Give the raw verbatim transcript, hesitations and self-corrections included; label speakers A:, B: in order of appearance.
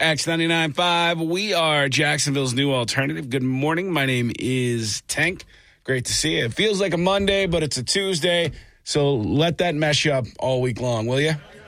A: X ninety-nine point five. We are Jacksonville's new alternative. Good morning. My name is Tank. Great to see you. It feels like a Monday, but it's a Tuesday. So let that mess you up all week long, will you?